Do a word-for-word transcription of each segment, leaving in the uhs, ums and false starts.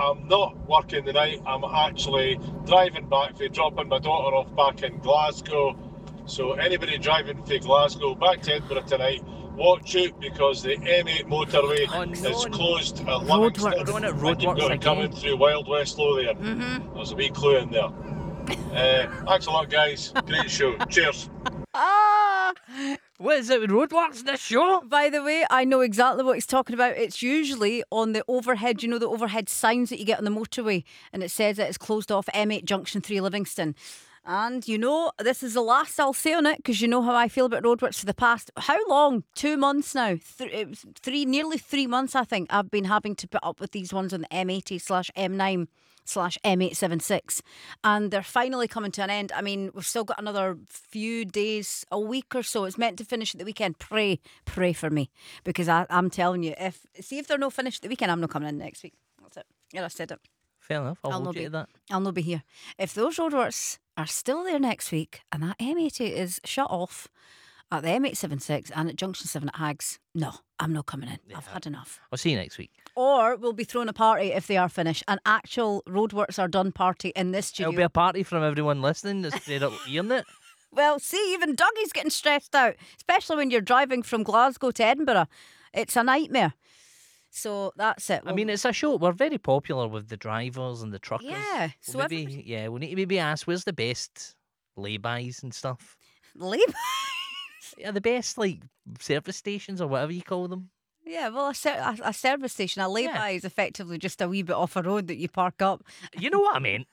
I'm not working tonight. I'm actually driving back for dropping my daughter off back in Glasgow. So anybody driving from Glasgow back to Edinburgh tonight, watch out because the M eight motorway Oh, no. is closed at Roadworks. Livingston. We're on at And roadworks you've got to come again. in through Wild West Low there. Mm-hmm. There's a wee clue in there. uh, thanks a lot, guys. Great show. Cheers. Ah! What is it with roadworks this show? By the way, I know exactly what he's talking about. It's usually on the overhead, you know, the overhead signs that you get on the motorway, and it says that it's closed off M eight Junction three Livingston. And you know, this is the last I'll say on it because you know how I feel about roadworks for the past, how long? Two months now. Th- it was three, nearly three months, I think, I've been having to put up with these ones on the M eighty slash M nine slash M eight seventy-six. And they're finally coming to an end. I mean, we've still got another few days, a week or so. It's meant to finish at the weekend. Pray, pray for me. Because I, I'm telling you, if see if they're not finished at the weekend, I'm not coming in next week. That's it. Yeah, I said it. Fair enough. I'll, I'll hold not you be- to that. I'll not be here. If those roadworks are still there next week and that M eighty is shut off at the M eight seventy-six and at Junction seven at Hags, no, I'm not coming in. Yeah. I've had enough. I'll see you next week. Or we'll be throwing a party if they are finished. An actual roadworks are done party in this studio. It'll be a party from everyone listening that's straight up hearing it. Well, see, even Dougie's getting stressed out, especially when you're driving from Glasgow to Edinburgh. It's a nightmare. So that's it. I mean, it's a show. We're very popular with the drivers and the truckers. Yeah, so We'll maybe, yeah, we need to maybe ask, where's the best lay-bys and stuff? Labour. Yeah, the best, like, service stations or whatever you call them. Yeah, well, a, ser- a, a service station, a lay-by Yeah. is effectively just a wee bit off a road that you park up. You know what I mean?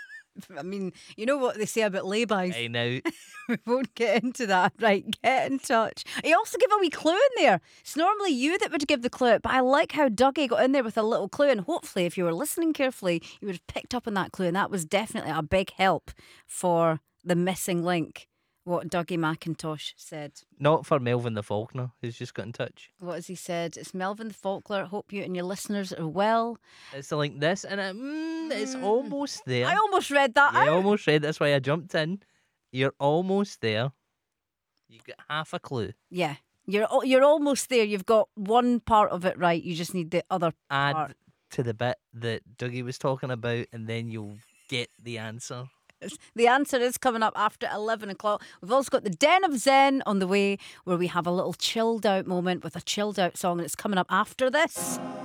I mean, you know what they say about lay-bys. Hey, now, We won't get into that. Right, get in touch. He also gave a wee clue in there. It's normally you that would give the clue, but I like how Dougie got in there with a little clue, and hopefully if you were listening carefully, you would have picked up on that clue, and that was definitely a big help for the missing link, what Dougie McIntosh said. not for Melvin the Faulkner, who's just got in touch. What has he said? It's Melvin the Faulkner. Hope you and your listeners are well. It's the link this, and it, mm, it's almost there. I almost read that You out. almost read, that's why I jumped in. You're almost there. You got half a clue. Yeah. You're al- you're almost there. You've got one part of it right. You just need the other Add part. to the bit that Dougie was talking about, and then you'll get the answer. The answer is coming up after eleven o'clock. We've also got the Den of Zen on the way, where we have a little chilled out moment with a chilled out song, and it's coming up after this.